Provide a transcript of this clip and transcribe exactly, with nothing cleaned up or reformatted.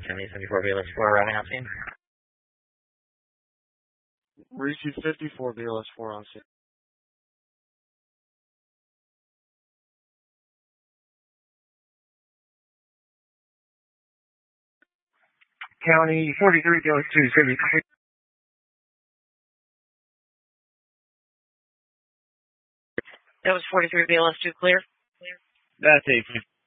County seventy-four B L S four arriving on scene. Receive fifty-four B L S four on scene. County forty-three B L S two seventy-three. That was forty-three B L S two clear. That's eight fifty.